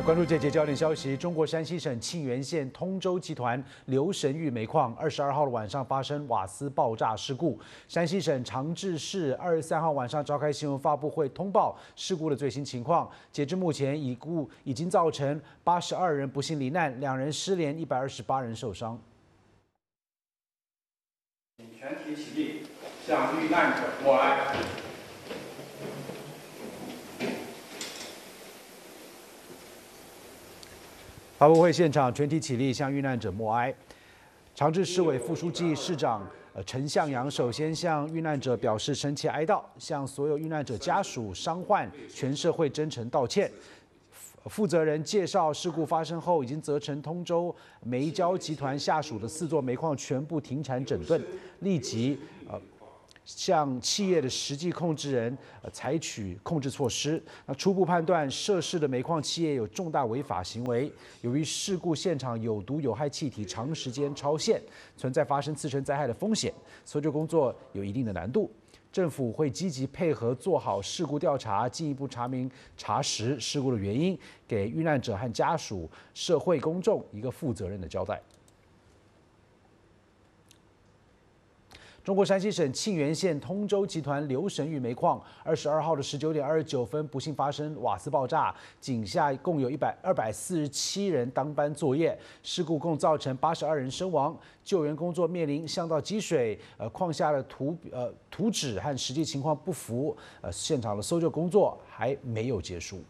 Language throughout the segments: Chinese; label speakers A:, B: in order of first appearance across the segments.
A: 关注这节焦点消息，中国山西省沁源县通州集团刘神玉煤矿22号的晚上发生瓦斯爆炸事故。山西省长治市23号晚上召开新闻发布会，通报事故的最新情况。截至目前，已经造成82人不幸罹难，2人失联，128人受伤。
B: 全体起立，向遇难者默哀。
A: 发布会现场，全体起立向遇难者默哀。长治市委副书记、市长陈向阳首先向遇难者表示深切哀悼，向所有遇难者家属、伤患、全社会真诚道歉。负责人介绍，事故发生后，已经责成通州煤焦集团下属的4座煤矿全部停产整顿，立即向企业的实际控制人采取控制措施。那初步判断，涉事的煤矿企业有重大违法行为。由于事故现场有毒有害气体长时间超限，存在发生次生灾害的风险，搜救工作有一定的难度。政府会积极配合做好事故调查，进一步查实事故的原因，给遇难者和家属、社会公众一个负责任的交代。中国山西省沁源县通州集团刘神玉煤矿22号的19点29分不幸发生瓦斯爆炸，井下共有247人当班作业，事故共造成82人身亡，救援工作面临巷道积水，矿下的图纸和实际情况不符，现场的搜救工作还没有结束。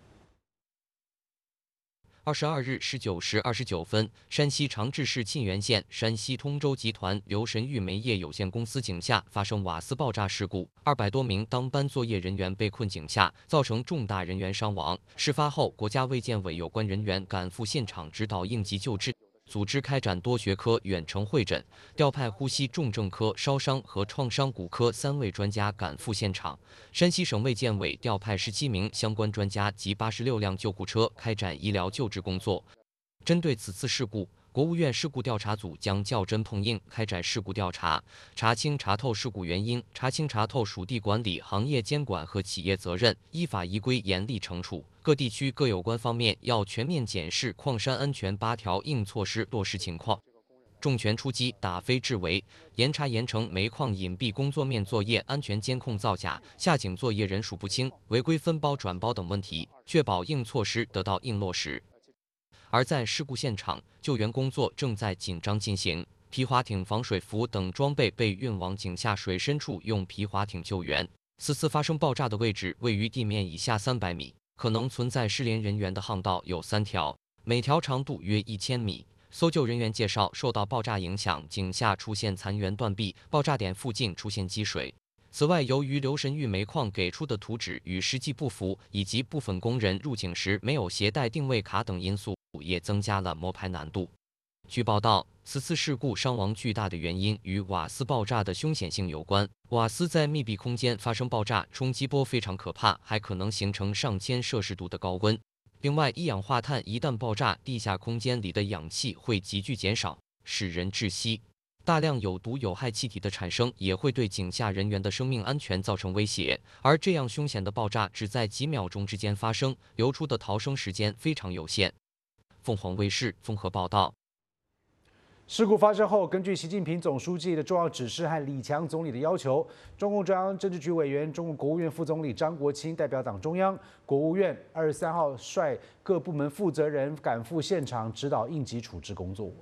C: 22日19时29分，山西长治市沁源县山西通州集团刘神玉煤业有限公司井下发生瓦斯爆炸事故，200多名当班作业人员被困井下，造成重大人员伤亡。事发后，国家卫健委有关人员赶赴现场指导应急救治。组织开展多学科远程会诊，调派呼吸重症科、烧伤和创伤骨科3位专家赶赴现场。山西省卫健委调派17名相关专家及86辆救护车开展医疗救治工作。针对此次事故，国务院事故调查组将较真碰硬开展事故调查，查清查透事故原因，查清查透属地管理、行业监管和企业责任，依法依规严厉惩处。各地区各有关方面要全面检视矿山安全8条硬措施落实情况，重拳出击，打非治为，严查严惩煤矿隐蔽工作面作业安全监控造假、下井作业人数不清、违规分包转包等问题，确保硬措施得到硬落实。而在事故现场，救援工作正在紧张进行，皮划艇、防水服等装备被运往井下水深处，用皮划艇救援。此次发生爆炸的位置位于地面以下300米，可能存在失联人员的巷道有3条，每条长度约1000米。搜救人员介绍，受到爆炸影响，井下出现残垣断壁，爆炸点附近出现积水。此外，由于刘神玉煤矿给出的图纸与实际不符，以及部分工人入井时没有携带定位卡等因素，也增加了摸排难度。据报道，此次事故伤亡巨大的原因与瓦斯爆炸的凶险性有关。瓦斯在密闭空间发生爆炸，冲击波非常可怕，还可能形成上千摄氏度的高温。另外，一氧化碳一旦爆炸，地下空间里的氧气会急剧减少，使人窒息。大量有毒有害气体的产生也会对井下人员的生命安全造成威胁，而这样凶险的爆炸只在几秒钟之间发生，流出的逃生时间非常有限。凤凰卫视综合报道。
A: 事故发生后，根据习近平总书记的重要指示和李强总理的要求，中共中央政治局委员、中共国务院副总理张国清代表党中央、国务院23号率各部门负责人赶赴现场指导应急处置工作。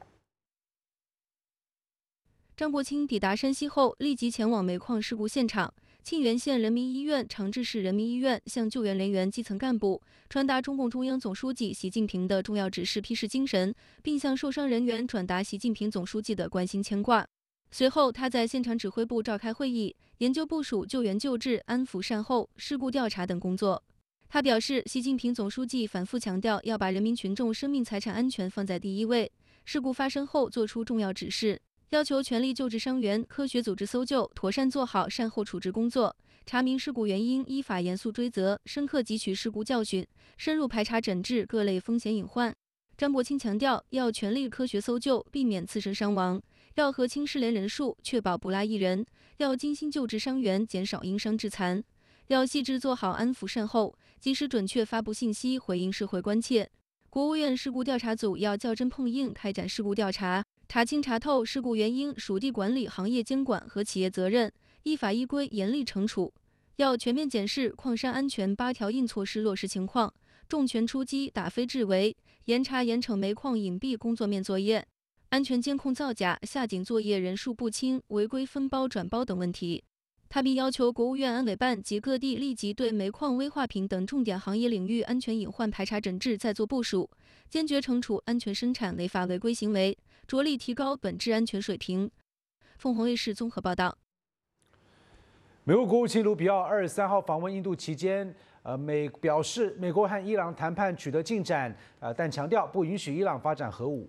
D: 张国清抵达山西后，立即前往煤矿事故现场。沁源县人民医院、长治市人民医院向救援人员基层干部传达中共中央总书记习近平的重要指示批示精神，并向受伤人员转达习近平总书记的关心牵挂。随后，他在现场指挥部召开会议，研究部署救援救治、安抚善后、事故调查等工作。他表示，习近平总书记反复强调要把人民群众生命财产安全放在第一位。事故发生后作出重要指示，要求全力救治伤员，科学组织搜救，妥善做好善后处置工作，查明事故原因，依法严肃追责，深刻汲取事故教训，深入排查诊治各类风险隐患。张国清强调，要全力科学搜救，避免次生伤亡，要核清失联人数，确保不落一人，要精心救治伤员，减少因伤致残，要细致做好安抚善后， 及时准确发布信息，回应社会关切。国务院事故调查组要较真碰硬开展事故调查，查清查透事故原因、属地管理、行业监管和企业责任，依法依规严厉惩处。要全面检视矿山安全8条硬措施落实情况，重拳出击，打非治为，严查严惩煤矿隐蔽工作面作业、安全监控造假、下井作业人数不清、违规分包转包等问题。他并要求国务院安委办及各地立即对煤矿、危化品等重点行业领域安全隐患排查整治再做部署，坚决惩处安全生产违法违规行为，着力提高本质安全水平。凤凰卫视综合报道。
A: 美国国务卿卢比奥23号访问印度期间，表示美国和伊朗谈判取得进展，但强调不允许伊朗发展核武。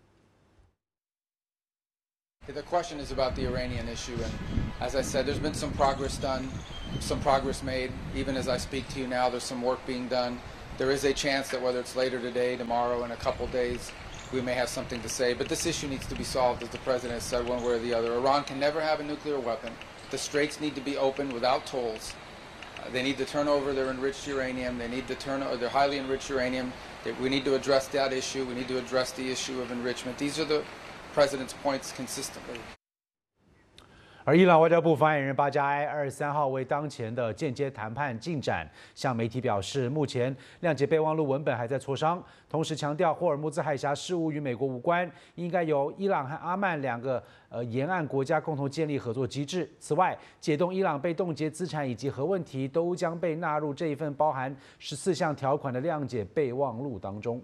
E: The question is about the Iranian issue, and as I said, there's been some progress done, some progress made. Even as I speak to you now, there's some work being done. There is a chance that whether it's later today, tomorrow, in a couple days, we may have something to say. But this issue needs to be solved, as the president has said, one way or the other. Iran can never have a nuclear weapon. The straits need to be opened without tolls. They need to turn over their enriched uranium. They need to turn over their highly enriched uranium. We need to address that issue. We need to address the issue of enrichment. These are the President's points consistently.
A: 而伊朗外交部发言人巴加埃23号为当前的间接谈判进展向媒体表示，目前谅解备忘录文本还在磋商，同时强调霍尔木兹海峡事务与美国无关，应该由伊朗和阿曼两个沿岸国家共同建立合作机制。此外，解冻伊朗被冻结资产以及核问题都将被纳入这一份包含14项条款的谅解备忘录当中。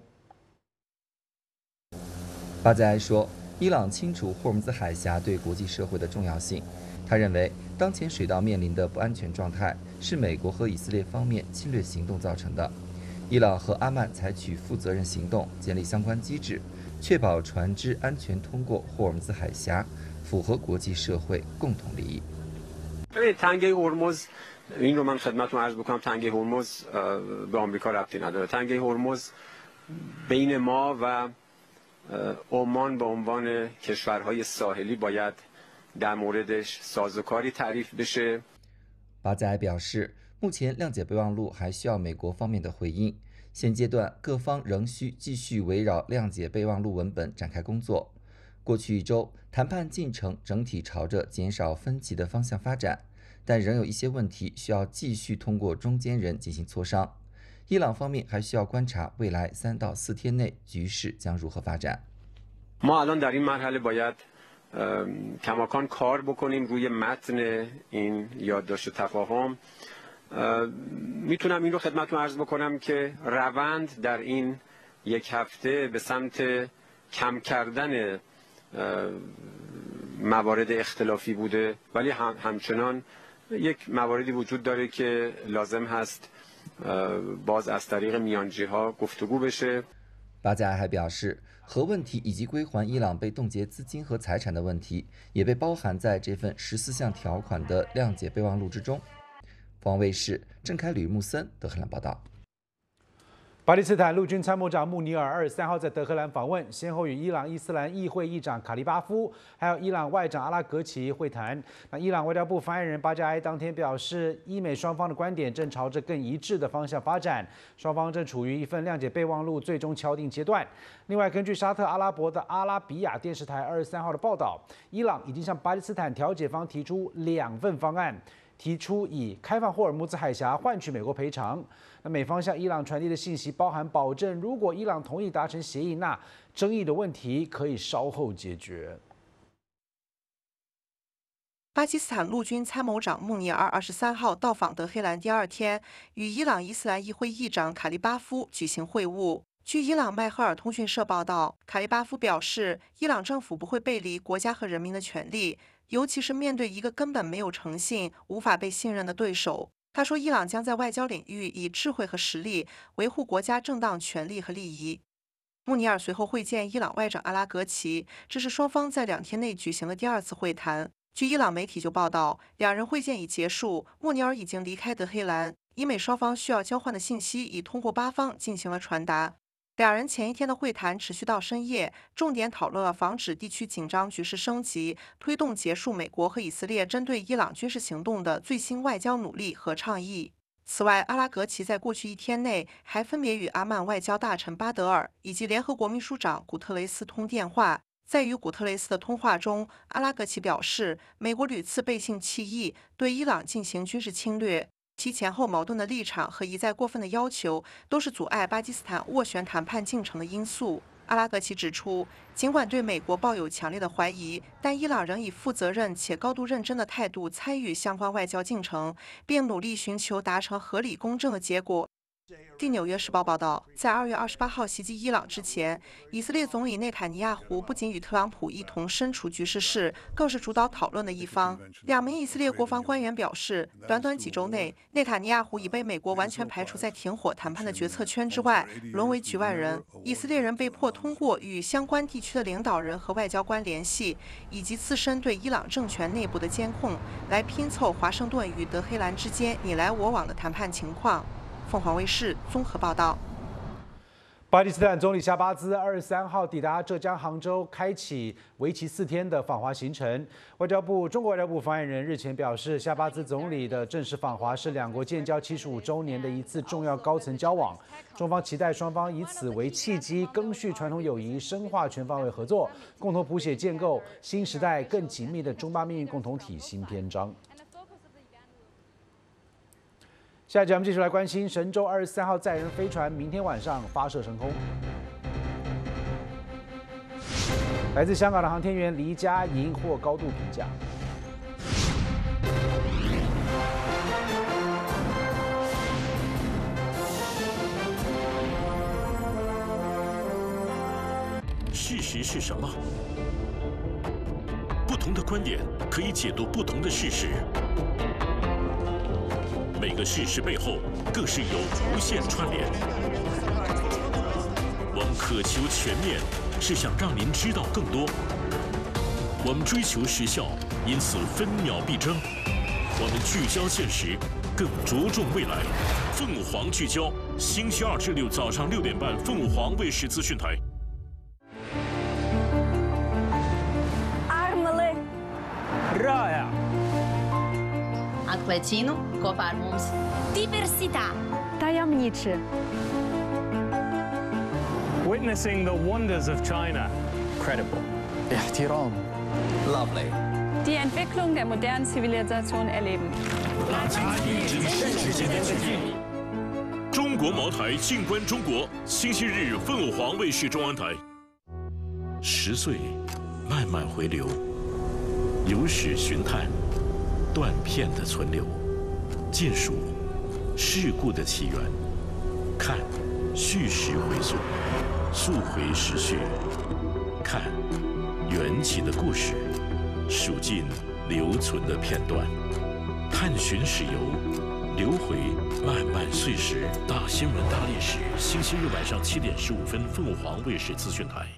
F: 巴加埃说，伊朗清楚霍尔木兹海峡对国际社会的重要性。他认为，当前水道面临的不安全状态是美国和以色列方面侵略行动造成的。伊朗和阿曼采取负责任行动，建立相关机制，确保船只安全通过霍尔木兹海峡，符合国际社会共同利益。
G: تنگه هرمز این رو من خدمتتون عرض بکنم تنگه هرمز به آمریکا ربطی نداره. تنگه هرمز بین ما و عمان به عنوان کشورهای ساحلی باید در موردش سازوکاری تعریف بشه。
F: 巴加埃表示，目前谅解备忘录还需要美国方面的回应，现阶段各方仍需继续围绕谅解备忘录文本展开工作。过去1周，谈判进程整体朝着减少分歧的方向发展，但仍有一些问题需要继续通过中间人进行磋商。伊朗方面还需要观察未来3到4天内局势将如何发展。
G: ما الان در این مرحله باید کماکان کار بکنیم روی متن این یادداشت تفاهم. میتونم این رو خدمتتون عرض بکنم که روند در این یک هفته به سمت کم کردن موارد اختلافی بوده، ولی همچنان یک مواردی وجود داره که لازم هست باز از طریق میانجی‌ها گفتگو بشه。
F: 巴加埃还表示，核问题以及归还伊朗被冻结资金和财产的问题，也被包含在这份14项条款的谅解备忘录之中。凤凰卫视郑凯吕、穆森德黑兰报道。
A: 巴基斯坦陆军参谋长穆尼尔23号在德黑兰访问，先后与伊朗伊斯兰议会议长卡利巴夫，还有伊朗外长阿拉格齐会谈。那伊朗外交部发言人巴加埃当天表示，伊美双方的观点正朝着更一致的方向发展，双方正处于一份谅解备忘录最终敲定阶段。另外，根据沙特阿拉伯的阿拉比亚电视台23号的报道，伊朗已经向巴基斯坦调解方提出2份方案。提出以开放霍尔木兹海峡换取美国赔偿。那美方向伊朗传递的信息包含保证，如果伊朗同意达成协议，那争议的问题可以稍后解决。
H: 巴基斯坦陆军参谋长穆尼尔23号到访德黑兰第2天，与伊朗伊斯兰议会议长卡利巴夫举行会晤。据伊朗迈赫尔通讯社报道，卡利巴夫表示，伊朗政府不会背离国家和人民的权利，尤其是面对一个根本没有诚信、无法被信任的对手。他说，伊朗将在外交领域以智慧和实力维护国家正当权利和利益。穆尼尔随后会见伊朗外长阿拉格齐，这是双方在2天内举行的第2次会谈。据伊朗媒体就报道，2人会见已结束，穆尼尔已经离开德黑兰，伊美双方需要交换的信息已通过8方进行了传达。2人前一天的会谈持续到深夜，重点讨论了防止地区紧张局势升级、推动结束美国和以色列针对伊朗军事行动的最新外交努力和倡议。 此外，阿拉格齐在过去1天内还分别与阿曼外交大臣巴德尔以及联合国秘书长古特雷斯通电话。在与古特雷斯的通话中，阿拉格齐表示，美国屡次背信弃义，对伊朗进行军事侵略。其前后矛盾的立场和一再过分的要求，都是阻碍巴基斯坦斡旋谈判进程的因素。阿拉格齐指出，尽管对美国抱有强烈的怀疑，但伊朗仍以负责任且高度认真的态度参与相关外交进程，并努力寻求达成合理公正的结果。据《纽约时报》报道，在2月28号袭击伊朗之前，以色列总理内塔尼亚胡不仅与特朗普一同身处局势室，更是主导讨论的一方。2名以色列国防官员表示，短短几周内，内塔尼亚胡已被美国完全排除在停火谈判的决策圈之外，沦为局外人。以色列人被迫通过与相关地区的领导人和外交官联系，以及自身对伊朗政权内部的监控，来拼凑华盛顿与德黑兰之间你来我往的谈判情况。凤凰卫视综合报道。
A: 巴基斯坦总理夏巴兹23号抵达浙江杭州，开启为期4天的访华行程。中国外交部发言人日前表示，夏巴兹总理的正式访华是两国建交75周年的一次重要高层交往，中方期待双方以此为契机，赓续传统友谊，深化全方位合作，共同谱写建构新时代更紧密的中巴命运共同体新篇章。下一节我们继续来关心神舟23号载人飞船明天晚上发射升空。来自香港的航天员黎佳莹获高度评价。
I: 事实是什么？不同的观点可以解读不同的事实。每个事实背后更是有无限串联。我们渴求全面，是想让您知道更多。我们追求实效，因此分秒必争。我们聚焦现实，更着重未来。凤凰聚焦，星期2至6早上6点半，凤凰卫视资讯台。
J: Armele.
K: Raja.
J: Atklēcienu kopā ar mums. Diversitā.
K: Tajemniczy. Witnessing the wonders of China. Credible.
L: Ihtiram.
M: Lovely.
N: Die Entwicklung der modernen Zivilisation erleben.
I: 中国茅台静观中国，星期日凤凰卫视中央台。10岁，慢慢回流，有史寻探，断片的存留，见数事故的起源，看叙事回溯，溯回时序，看缘起的故事，数尽留存的片段，探寻史游，留回漫漫岁时。大新闻大历史，星期日晚上7点15分，凤凰卫视资讯台。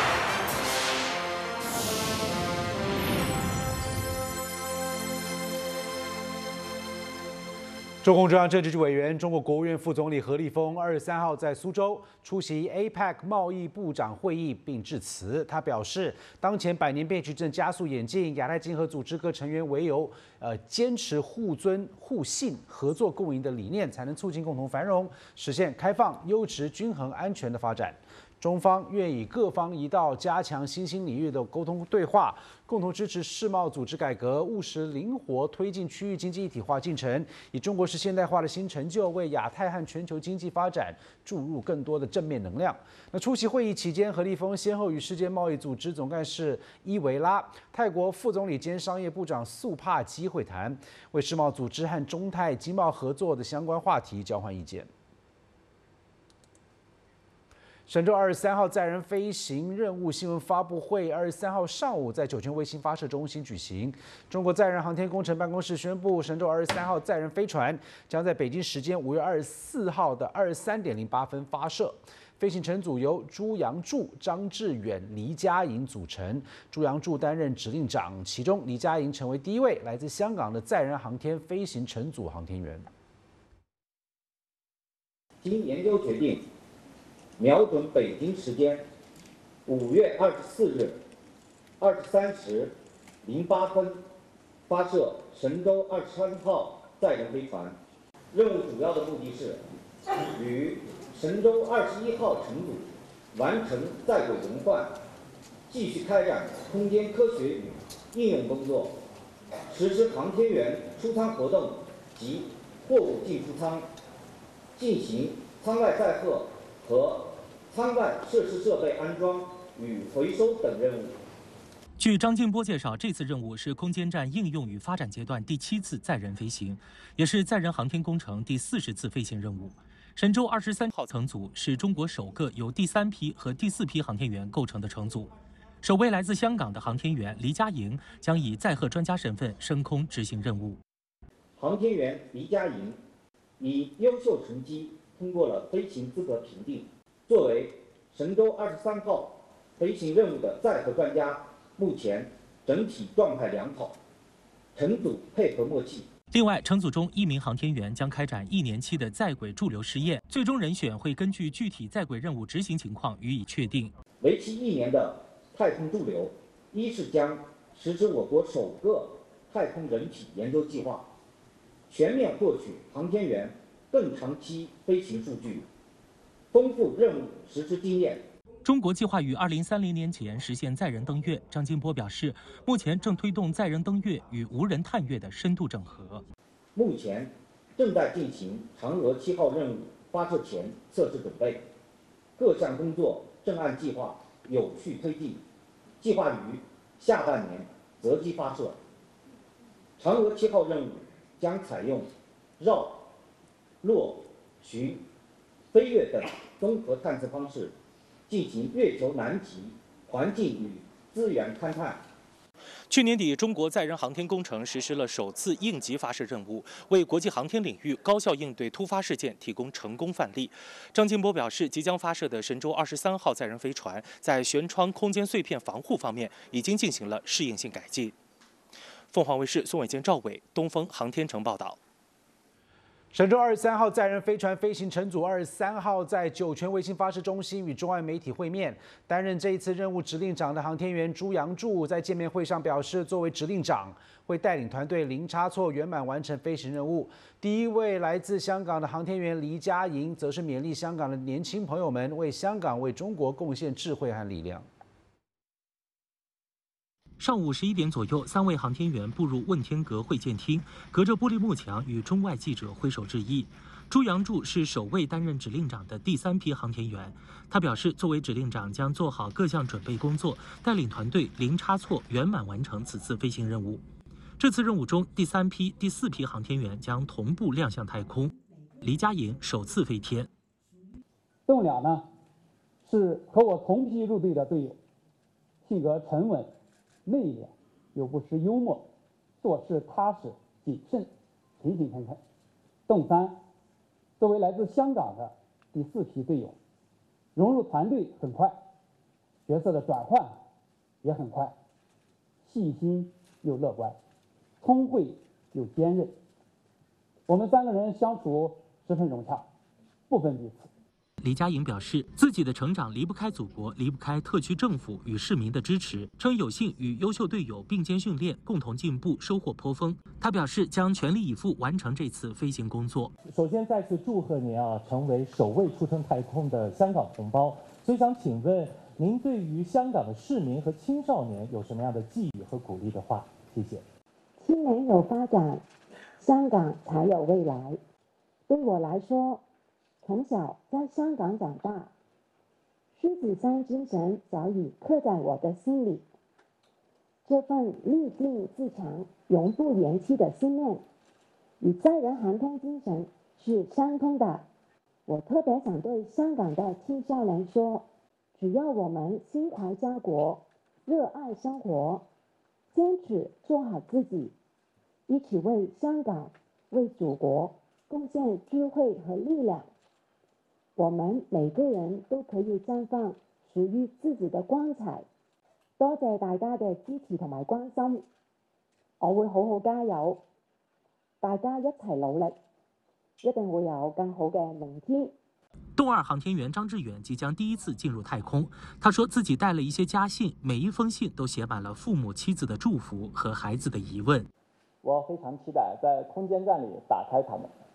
A: 中共中央政治局委员、中国国务院副总理何立峰23号在苏州出席 APEC 贸易部长会议并致辞。他表示，当前百年变局正加速演进，亚太经合组织各成员唯有坚持互尊互信、合作共赢的理念，才能促进共同繁荣，实现开放、优质、均衡、安全的发展。中方愿以各方一道，加强新兴领域的沟通对话，共同支持世贸组织改革，务实灵活推进区域经济一体化进程，以中国式现代化的新成就，为亚太和全球经济发展注入更多的正面能量。那出席会议期间，何立峰先后与世界贸易组织总干事伊维拉、泰国副总理兼商业部长素帕基会谈，为世贸组织和中泰经贸合作的相关话题交换意见。神舟23号载人飞行任务新闻发布会23号上午在酒泉卫星发射中心举行。中国载人航天工程办公室宣布，神舟23号载人飞船将在北京时间5月24号的23点08分发射。飞行乘组由朱杨柱、张志远、黎佳莹组成。朱杨柱担任指令长，其中黎佳莹成为第一位来自香港的载人航天飞行乘组航天员。
O: 经研究决定，瞄准北京时间5月24日23时08分发射神舟23号载人飞船。 任务主要的目的是与神舟21号乘组完成在轨轮换，继续开展空间科学与应用工作，实施航天员出舱活动及货物进出舱，进行舱外载荷和舱外设施设备安装与回收等任务。
L: 据张金波介绍，这次任务是空间站应用与发展阶段第7次载人飞行，也是载人航天工程第40次飞行任务。神舟23号乘组是中国首个由第3批和第4批航天员构成的乘组。首位来自香港的航天员黎佳莹将以载荷专家身份升空执行任务。
O: 航天员黎佳莹以优秀成绩通过了飞行资格评定，作为神舟23号飞行任务的载荷专家，目前整体状态良好，乘组配合默契。
L: 另外，乘组中1名航天员将开展1年期的在轨驻留试验，最终人选会根据具体在轨任务执行情况予以确定。
O: 为期1年的太空驻留，一是将实施我国首个太空人体研究计划，全面获取航天员更长期飞行数据，丰富任务实施经验。
L: 中国计划于2030年前实现载人登月。张金波表示，目前正推动载人登月与无人探月的深度整合。
O: 目前正在进行嫦娥7号任务发射前测试准备，各项工作正按计划有序推进，计划于下半年择机发射。嫦娥7号任务将采用绕、落、巡、飞跃等综合探测方式，进行月球南极环境与资源勘探。
L: 去年底，中国载人航天工程实施了首次应急发射任务，为国际航天领域高效应对突发事件提供成功范例。张金波表示，即将发射的神舟23号载人飞船在舷窗空间碎片防护方面已经进行了适应性改进。凤凰卫视宋伟坚、赵伟，东风航天城报道。
A: 神舟23号载人飞船飞行乘组23号在酒泉卫星发射中心与中外媒体会面。担任这一次任务指令长的航天员朱杨柱在见面会上表示，作为指令长，会带领团队零差错圆满完成飞行任务。第一位来自香港的航天员黎佳莹，则是勉励香港的年轻朋友们为香港、为中国贡献智慧和力量。
L: 上午11点左右，3位航天员步入问天阁会见厅，隔着玻璃幕墙与中外记者挥手致意。朱杨柱是首位担任指令长的第3批航天员，他表示，作为指令长将做好各项准备工作，带领团队零差错圆满完成此次飞行任务。这次任务中，第3批、第4批航天员将同步亮相太空。黎佳莹首次飞天。
M: 动俩呢，是和我同批入队的队友，性格沉稳内敛，又不失幽默，做事踏实谨慎，勤勤恳恳。动3，作为来自香港的第4批队友，融入团队很快，角色的转换也很快，细心又乐观，聪慧又坚韧。我们3个人相处十分融洽，不分彼此。
L: 黎佳莹表示，自己的成长离不开祖国，离不开特区政府与市民的支持，称有幸与优秀队友并肩训练，共同进步，收获颇丰。他表示将全力以赴完成这次飞行工作。
P: 首先再次祝贺您成为首位出征太空的香港同胞。所以想请问您对于香港的市民和青少年有什么样的寄语和鼓励的话？谢谢。
Q: 青年有发展，香港才有未来。对我来说，从小在香港长大，狮子山精神早已刻在我的心里。这份立定自强、永不言弃的信念，与载人航天精神是相通的。我特别想对香港的青少年说，只要我们心怀家国，热爱生活，坚持做好自己，一起为香港、为祖国贡献智慧和力量，我们每个人都可以绽放屬於自己的光彩。多謝大家嘅支持同埋關心，我會好好加油，大家一齊努力，一定會有更好嘅明天。
L: 动2航天员张志远即将第一次进入太空，他说自己带了一些家信，每一封信都写满了父母、妻子的祝福和孩子的疑问。
P: 我非常期待在空间站里打开它们，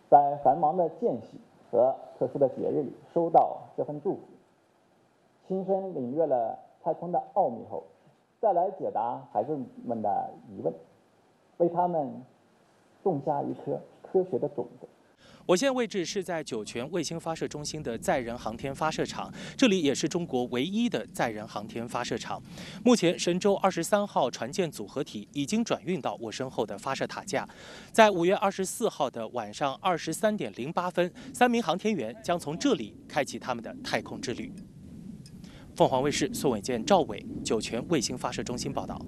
P: 在繁忙的间隙和特殊的节日里收到这份祝福，亲身领略了太空的奥秘后，再来解答孩子们的疑问，为他们种下一颗科学的种子。
L: 我现在位置是在酒泉卫星发射中心的载人航天发射场，这里也是中国唯一的载人航天发射场。目前，神舟23号船舰组合体已经转运到我身后的发射塔架，在5月24号的晚上23点08分，3名航天员将从这里开启他们的太空之旅。凤凰卫视宋伟健、赵伟，酒泉卫星发射中心报道。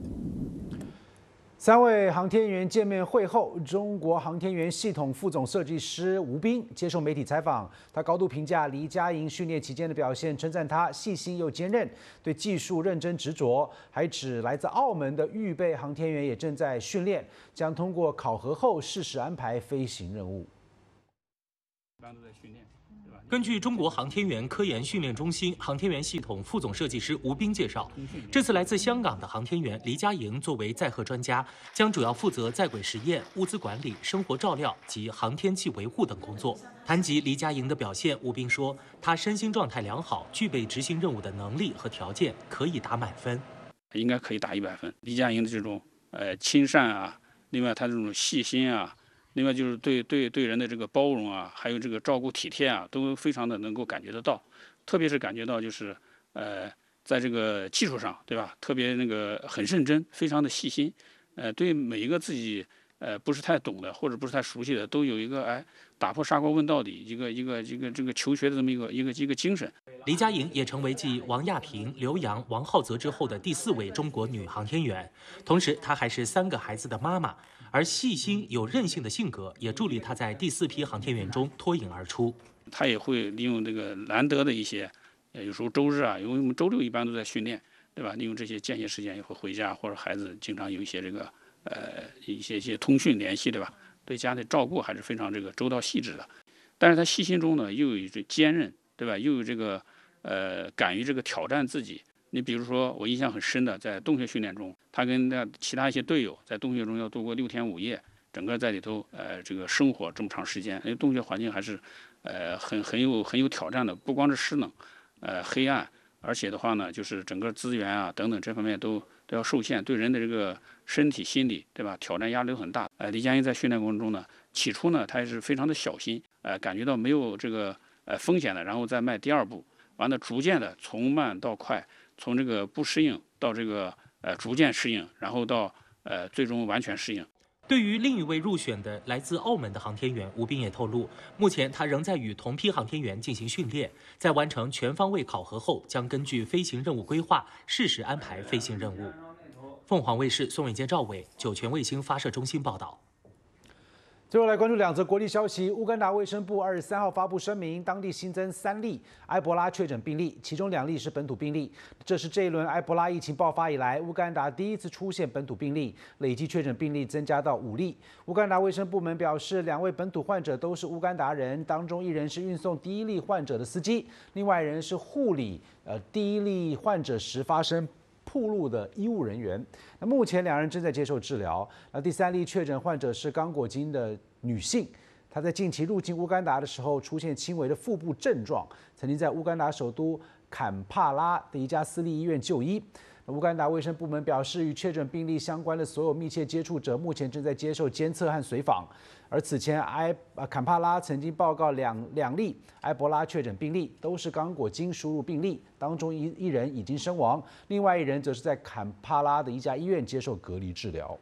A: 3位航天员见面会后，中国航天员系统副总设计师吴斌接受媒体采访，他高度评价黎佳莹训练期间的表现，称赞她细心又坚韧，对技术认真执着，还指来自澳门的预备航天员也正在训练，将通过考核后适时安排飞行任务。
B: 一般都在训练。
L: 根据中国航天员科研训练中心航天员系统副总设计师吴斌介绍，这次来自香港的航天员黎佳莹作为载荷专家，将主要负责在轨实验、物资管理、生活照料及航天器维护等工作。谈及黎佳莹的表现，吴斌说，她身心状态良好，具备执行任务的能力和条件，可以打满分。
B: 应该可以打100分。黎佳莹的这种亲善啊，另外她这种细心啊。另外就是对人的这个包容啊，还有这个照顾体贴啊，都非常的能够感觉得到，特别是感觉到就是在这个技术上，对吧？特别那个很认真，非常的细心，对每一个自己不是太懂的或者不是太熟悉的，都有一个打破砂锅问到底一个这个求学的这么一个精神。
L: 黎佳莹也成为继王亚平、刘洋、王浩泽之后的第4位中国女航天员，同时她还是3个孩子的妈妈。而细心有韧性的性格也助力他在第4批航天员中脱颖而出。
B: 他也会利用这个难得的一些，有时候周日啊，因为我们周6一般都在训练，对吧？利用这些间歇时间也会回家，或者孩子经常有一些这个一些通讯联系，对吧？对家庭照顾还是非常这个周到细致的。但是他细心中呢，又有这坚韧，对吧？又有这个敢于这个挑战自己。你比如说，我印象很深的，在洞穴训练中，他跟其他一些队友在洞穴中要度过6天5夜，整个在里头这个生活这么长时间，因为洞穴环境还是很有挑战的，不光是湿冷，黑暗，而且的话呢，就是整个资源啊等等这方面都要受限，对人的这个身体心理，对吧？挑战压力都很大。黎佳莹在训练过程中呢，起初呢，他也是非常的小心，感觉到没有这个风险的，然后再迈第2步，完了逐渐的从慢到快。从这个不适应到这个逐渐适应，然后到最终完全适应。
L: 对于另一位入选的来自澳门的航天员，吴斌也透露，目前他仍在与同批航天员进行训练，在完成全方位考核后，将根据飞行任务规划，适时安排飞行任务。凤凰卫视宋伟健、赵伟，酒泉卫星发射中心报道。
A: 最后来关注2则国际消息。乌干达卫生部23号发布声明，当地新增3例埃博拉确诊病例，其中2例是本土病例。这是这一轮埃博拉疫情爆发以来，乌干达第一次出现本土病例，累计确诊病例增加到5例。乌干达卫生部门表示，2位本土患者都是乌干达人，当中1人是运送第1例患者的司机，另外1人是护理第1例患者时发生暴露的医务人员。那目前2人正在接受治疗。那第3例确诊患者是刚果金的女性，她在近期入境乌干达的时候出现轻微的腹部症状，曾经在乌干达首都坎帕拉的一家私立医院就医。乌干达卫生部门表示，与确诊病例相关的所有密切接触者目前正在接受监测和随访。而此前坎帕拉曾经报告两例埃博拉确诊病例，都是刚果金输入病例，当中一人已经身亡，另外1人则是在坎帕拉的一家医院接受隔离治疗。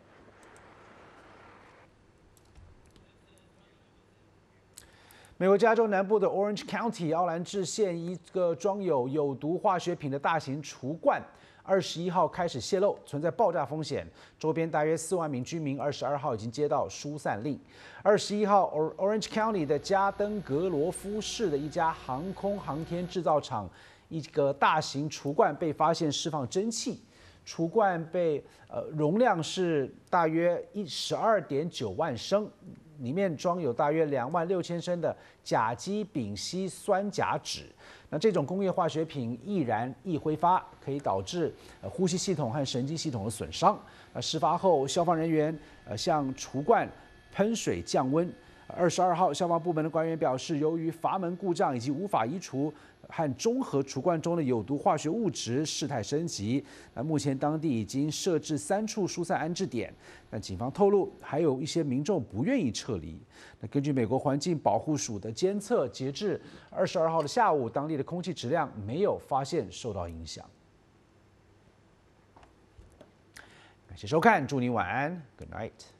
A: 美国加州南部的 Orange County 奥兰治县一个装有有毒化学品的大型厨罐，21号开始泄漏，存在爆炸风险。周边大约4万名居民22号已经接到疏散令。21号 ，Orange County 的加登格罗夫市的一家航空航天制造厂，一个大型厨罐被发现释放蒸汽。厨罐被容量是大约12.9万升。里面装有大约26000升的甲基丙烯酸甲酯。那这种工业化学品易燃易挥发，可以导致呼吸系统和神经系统的损伤。事发后，消防人员向厨罐喷水降温。 22号，消防部门的官员表示，由于阀门故障以及无法移除和中和厨罐中的有毒化学物质，事态升级。那目前当地已经设置3处疏散安置点，但警方透露，还有一些民众不愿意撤离。那根据美国环境保护署的监测，截至22号的下午，当地的空气质量没有发现受到影响。感谢收看，祝您晚安 ，Good night。